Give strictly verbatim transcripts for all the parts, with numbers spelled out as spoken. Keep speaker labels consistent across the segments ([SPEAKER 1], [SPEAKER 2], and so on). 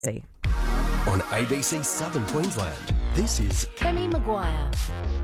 [SPEAKER 1] See.
[SPEAKER 2] On A B C Southern Queensland, this is
[SPEAKER 3] Kemi Maguire.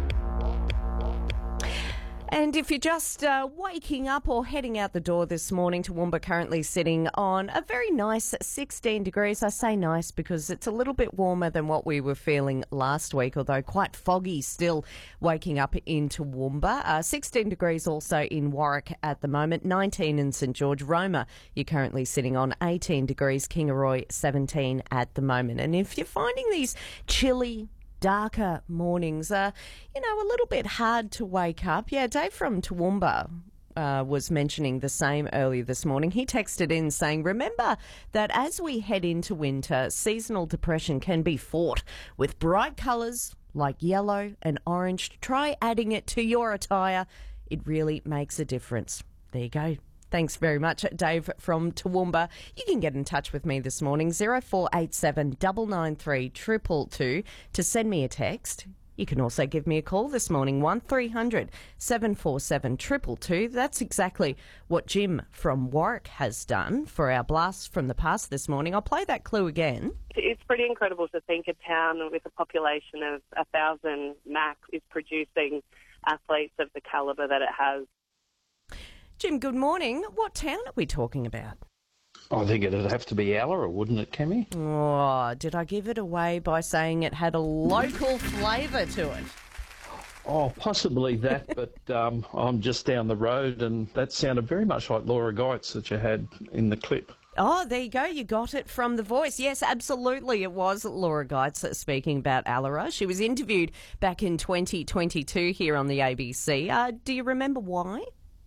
[SPEAKER 1] And if you're just uh, waking up or heading out the door this morning, Toowoomba currently sitting on a very nice sixteen degrees. I say nice because it's a little bit warmer than what we were feeling last week, although quite foggy still waking up in Toowoomba. Uh, sixteen degrees also in Warwick at the moment, nineteen in St George. Roma, you're currently sitting on eighteen degrees, Kingaroy seventeen at the moment. And if you're finding these chilly, darker mornings are, you know, a little bit hard to wake up. Yeah, Dave from Toowoomba uh, was mentioning the same earlier this morning. He texted in saying, remember that as we head into winter, seasonal depression can be fought with bright colours like yellow and orange. Try adding it to your attire. It really makes a difference. There you go. Thanks very much, Dave from Toowoomba. You can get in touch with me this morning, zero four eight seven nine nine three two two two, to send me a text. You can also give me a call this morning, one three hundred seven four seven two two two. That's exactly what Jim from Warwick has done for our Blast from the Past this morning. I'll play that clue again.
[SPEAKER 4] It's pretty incredible to think a town with a population of a thousand max is producing athletes of the calibre that it has.
[SPEAKER 1] Jim, good morning. What town are we talking about?
[SPEAKER 5] I think it'd have to be Allora, wouldn't it, Kemi?
[SPEAKER 1] Oh, did I give it away by saying it had a local flavour to it?
[SPEAKER 5] Oh, possibly that, but um, I'm just down the road and that sounded very much like Laura Geitz that you had in the clip.
[SPEAKER 1] Oh, there you go. You got it from the voice. Yes, absolutely. It was Laura Geitz speaking about Allora. She was interviewed back in twenty twenty-two here on the A B C. Uh, do you remember why?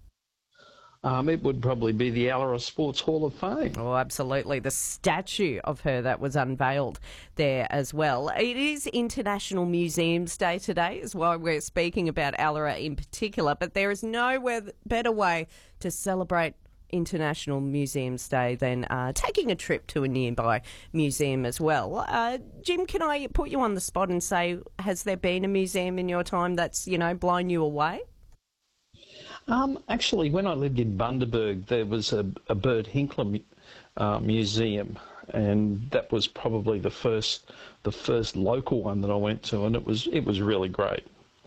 [SPEAKER 5] Um, it would probably be the Allora Sports Hall of Fame.
[SPEAKER 1] Oh, absolutely. The statue of her that was unveiled there as well. It is International Museums Day today, is why we're speaking about Allora in particular, but there is no better way to celebrate International Museums Day than uh, taking a trip to a nearby museum as well. Uh, Jim, can I put you on the spot and say, has there been a museum in your time that's, you know, blown you away?
[SPEAKER 5] Um, actually, when I lived in Bundaberg, there was a, a Bert Hinkler uh, museum, and that was probably the first the first local one that I went to, and it was it was really great.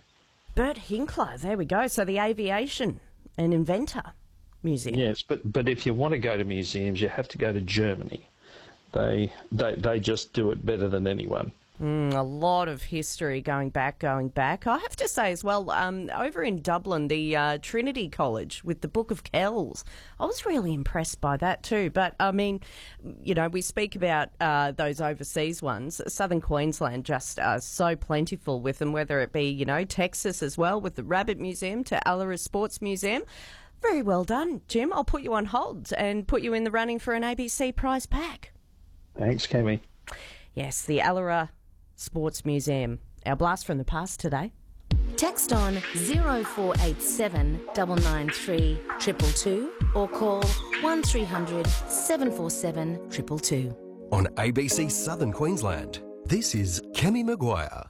[SPEAKER 1] Bert Hinkler, there we go. So the aviation and inventor museum.
[SPEAKER 5] Yes, but but if you want to go to museums, you have to go to Germany. They they they just do it better than anyone.
[SPEAKER 1] Mm, a lot of history going back, going back. I have to say as well, um, over in Dublin, the uh, Trinity College with the Book of Kells, I was really impressed by that too. But, I mean, you know, we speak about uh, those overseas ones. Southern Queensland just uh, so plentiful with them, whether it be, you know, Texas as well with the Rabbit Museum to Allora Sports Museum. Very well done, Jim. I'll put you on hold and put you in the running for an A B C prize pack.
[SPEAKER 5] Thanks, Kemi.
[SPEAKER 1] Yes, the Allora Sports Museum. Our Blast from the Past today.
[SPEAKER 3] Text on zero four eight seven nine nine three two two two or call one three hundred seven four seven two two two.
[SPEAKER 2] on A B C Southern Queensland, this is Kemi Maguire.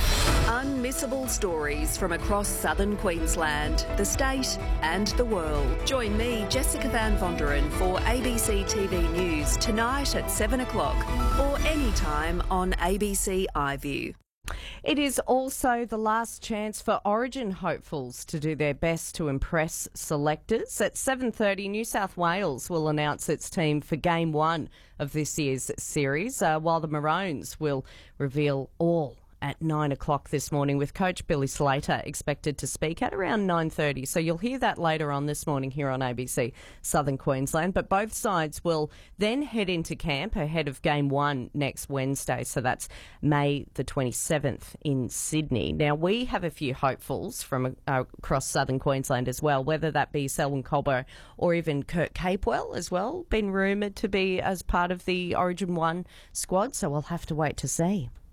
[SPEAKER 6] Unmissable stories from across southern Queensland, the state and the world. Join me, Jessica Van Vonderen, for A B C T V News tonight at seven o'clock or anytime on A B C iView.
[SPEAKER 1] It is also the last chance for Origin hopefuls to do their best to impress selectors. At seven thirty, New South Wales will announce its team for Game one of this year's series, uh, while the Maroons will reveal all at nine o'clock this morning, with Coach Billy Slater expected to speak at around nine thirty. So you'll hear that later on this morning here on A B C Southern Queensland. But both sides will then head into camp ahead of Game one next Wednesday. So that's May the twenty-seventh in Sydney. Now, we have a few hopefuls from uh, across Southern Queensland as well, whether that be Selwyn Cobbo or even Kurt Capewell as well, been rumoured to be as part of the Origin one squad. So we'll have to wait to see.